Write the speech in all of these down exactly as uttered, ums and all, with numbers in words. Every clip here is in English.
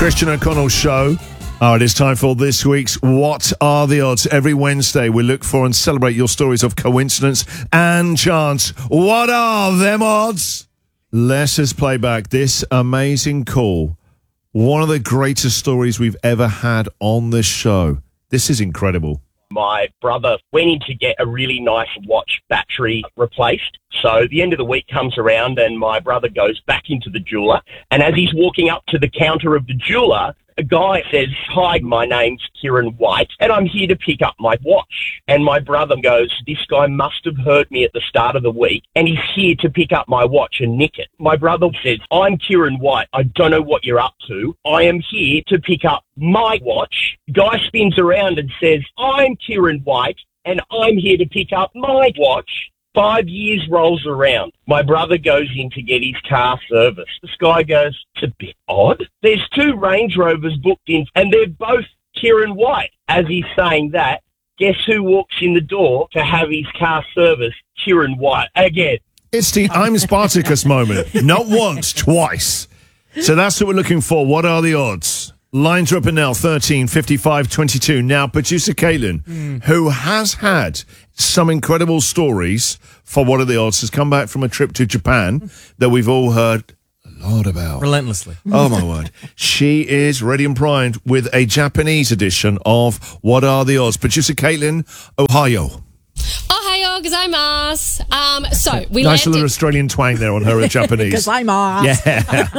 Christian O'Connell Show. Oh, it is time for this week's What Are the Odds? Every Wednesday we look for and celebrate your stories of coincidence and chance. What are them odds? Let's just play back this amazing call. One of the greatest stories we've ever had on this show. This is incredible. My brother went in to get a really nice watch battery replaced. So the end of the week comes around and my brother goes back into the jeweler. And as he's walking up to the counter of the jeweler, a guy says, "Hi, my name's Kieran White, and I'm here to pick up my watch." And my brother goes, "This guy must have heard me at the start of the week, and he's here to pick up my watch and nick it." My brother says, "I'm Kieran White. I don't know what you're up to. I am here to pick up my watch." Guy spins around and says, "I'm Kieran White, and I'm here to pick up my watch." Five years rolls around. My brother goes in to get his car serviced. This guy goes, "It's a bit odd. There's two Range Rovers booked in, and they're both Kieran White." As he's saying that, guess who walks in the door to have his car serviced? Kieran White again. It's the I'm Spartacus moment. Not once, twice. So that's what we're looking for. What are the odds? Lines are up and now, thirteen, fifty-five, twenty-two. Now, producer Caitlin, mm. who has had some incredible stories for What Are the Odds, has come back from a trip to Japan that we've all heard a lot about. Relentlessly. Oh, my word. She is ready and primed with a Japanese edition of What Are the Odds? Producer Caitlin, Ohio. Ohio gozaimasu. Um, so we nice landed... little Australian twang there on her Japanese. Gozaimasu. Yeah.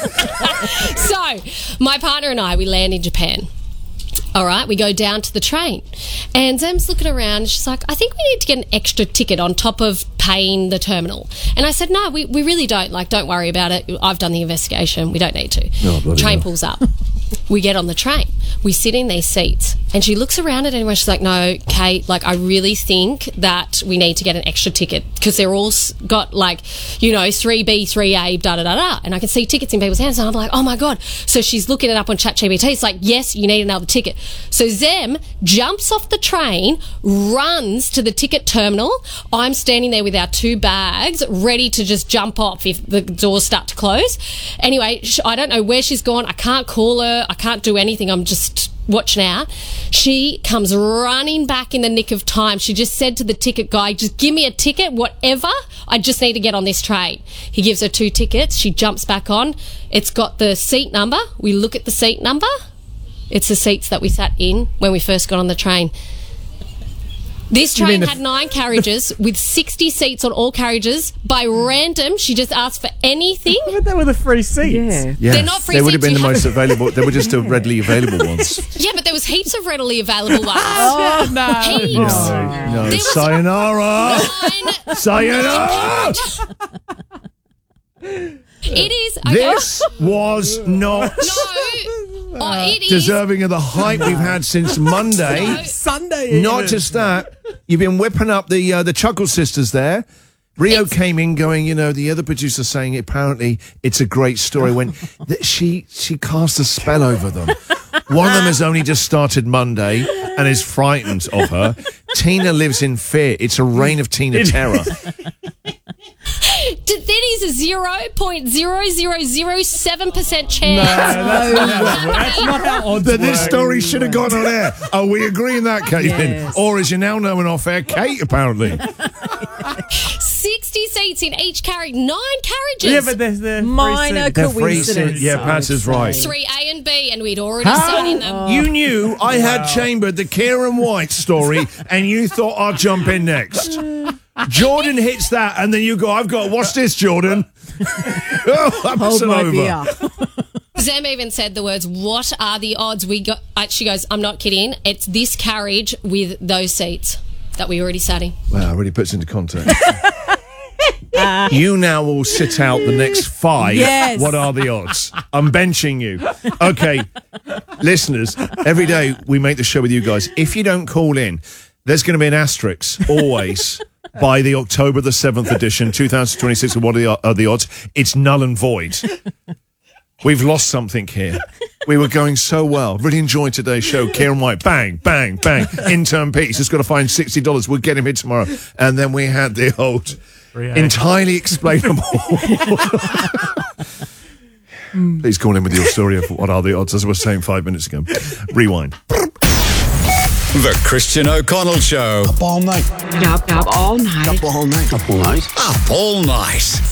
So my partner and I, we land in Japan. All right, we go down to the train, and Zem's looking around, and she's like, "I think we need to get an extra ticket on top of paying the terminal." And I said, "No, we, we really don't. Like, don't worry about it. I've done the investigation. We don't need to." Oh, train hell. pulls up. We get on the train. We sit in these seats, and she looks around at everyone. She's like, "No, Kate, like, I really think that we need to get an extra ticket because they're all got, like, you know, three B, three A, da da da da." And I can see tickets in people's hands, and I'm like, "Oh my God." So she's looking it up on ChatGPT. It's like, "Yes, you need another ticket." So Zem jumps off the train, runs to the ticket terminal. I'm standing there with our two bags, ready to just jump off if the doors start to close. Anyway, I don't know where she's gone. I can't call her. I can't do anything. I'm just watching out. She comes running back in the nick of time. She just said to the ticket guy, "Just give me a ticket, whatever. I just need to get on this train." He gives her two tickets. She jumps back on. It's got the seat number. We look at the seat number. It's the seats that we sat in when we first got on the train. This train had nine carriages with sixty seats on all carriages. By random, she just asked for anything. But they were the free seats. Yeah. Yeah. They're not free They would have seats, been the you most have- available. They were just the readily available ones. Yeah, but there was heaps of readily available ones. Oh, no. Heaps. No, no. There was Sayonara! Nine. Sayonara! It is. Okay. This was not No. Oh, it is. deserving of the hype we've had since Monday. No. Sunday. Not even. just that, you've been whipping up the uh, the Chuckle Sisters there. Rio It's- came in going, you know, the other producer saying apparently it's a great story when th- she she cast a spell over them. One of them has only just started Monday and is frightened of her. Tina lives in fear. It's a reign of Tina terror. That is a zero point zero zero zero seven percent chance. that's not how- that's not how odds That this work. story should have gone on air. Are we agreeing that, Caitlin? Yes. Or as you now know in off air, Kate, apparently. sixty seats in each carriage, nine carriages. Yeah, but there's the Minor They're free coincidence. seats. Yeah, Pats is right. Three A and B, and we'd already sat in them. You knew I had chambered the Kieran White story, and you thought I'd jump in next. Jordan hits that, and then you go, "I've got, what's this, Jordan?" Oh, Hold episode my over. beer. Zem even said the words, "What are the odds?" We got. Uh, she goes, "I'm not kidding. It's this carriage with those seats that we already sat in." Wow, really puts into context. You now will sit out the next five. Yes. What are the odds? I'm benching you. Okay, listeners, every day we make the show with you guys. If you don't call in, there's going to be an asterisk always by the October the seventh edition, two thousand twenty-six of What Are the, are the Odds? It's null and void. We've lost something here. We were going so well. Really enjoyed today's show. Kieran White, bang, bang, bang. Intern Pete, he's just got to find sixty dollars. We'll get him here tomorrow. And then we had the old entirely explainable Please call in with your story of what are the odds, as I was saying five minutes ago. Rewind. The Christian O'Connell Show. Up all night. Up, up all night. Up all night. Up all night. Up all night.